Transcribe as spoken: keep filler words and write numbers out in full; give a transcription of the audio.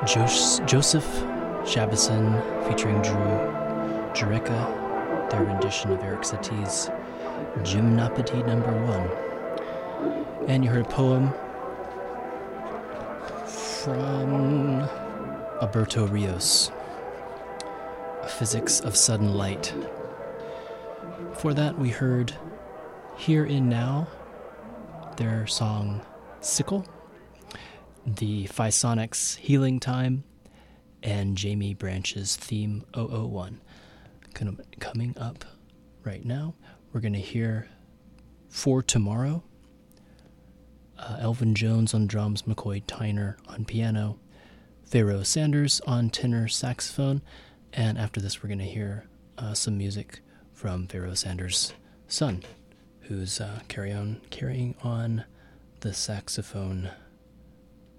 Jos- Joseph Shabison featuring Drew Jureka, their rendition of Eric Satie's Gymnopédie number one. And you heard a poem from Alberto Rios, A Physics of Sudden Light. Before that, we heard Here in Now, their song Sickle, the Physonics Healing Time, and Jamie Branch's theme oh oh one. Coming up right now, we're going to hear For Tomorrow, uh, Elvin Jones on drums, McCoy Tyner on piano, Pharoah Sanders on tenor saxophone, and after this we're going to hear uh, some music from Pharoah Sanders' son, who's uh, carry on, carrying on the saxophone